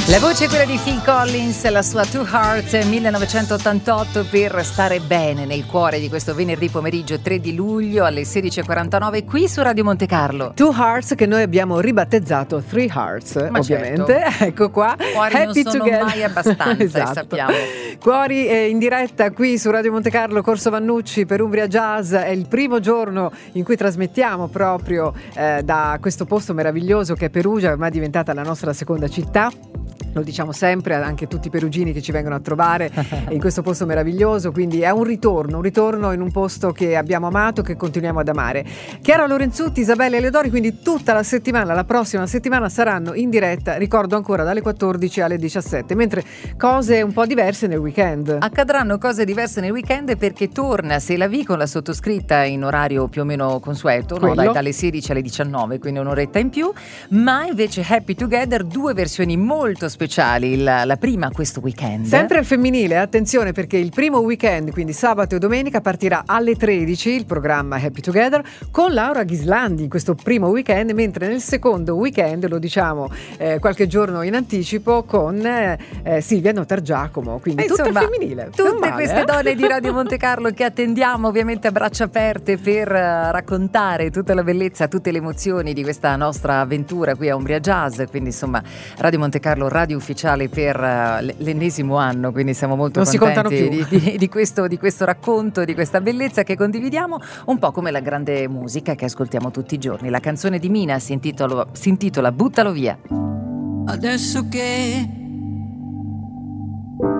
La voce è quella di Phil Collins, la sua Two Hearts 1988, per stare bene nel cuore di questo venerdì pomeriggio 3 di luglio alle 16:49 qui su Radio Monte Carlo. Two Hearts che noi abbiamo ribattezzato Three Hearts, ma ovviamente. Certo. Ecco qua. Cuori Happy non sono together. mai abbastanza, Esatto. sappiamo. Cuori in diretta qui su Radio Monte Carlo, Corso Vannucci per Umbria Jazz. È il primo giorno in cui trasmettiamo proprio da questo posto meraviglioso che è Perugia, ormai è diventata la nostra seconda città. Lo diciamo sempre anche a tutti i perugini che ci vengono a trovare in questo posto meraviglioso, quindi è un ritorno in un posto che abbiamo amato, che continuiamo ad amare. Chiara Lorenzutti, Isabella Eleodori, quindi tutta la settimana, la prossima settimana saranno in diretta, ricordo ancora, dalle 14 alle 17, mentre cose un po' diverse nel weekend. Accadranno cose diverse nel weekend perché torna Se la vi con la sottoscritta in orario più o meno consueto, no? Dalle 16 alle 19, quindi un'oretta in più, ma invece Happy Together, due versioni molto speciali. La prima questo weekend sempre al femminile, attenzione, perché il primo weekend, quindi sabato e domenica, partirà alle 13 il programma Happy Together con Laura Ghislandi in questo primo weekend, mentre nel secondo weekend, lo diciamo qualche giorno in anticipo, con Silvia Notargiacomo, quindi tutto al femminile, tutte queste donne di Radio Monte Carlo che attendiamo ovviamente a braccia aperte per raccontare tutta la bellezza, tutte le emozioni di questa nostra avventura qui a Umbria Jazz. Quindi insomma Radio Monte Carlo, radio ufficiale per l'ennesimo anno, quindi siamo molto contenti di questo racconto, di questa bellezza che condividiamo, un po' come la grande musica che ascoltiamo tutti i giorni. La canzone di Mina si intitola Buttalo via. Adesso che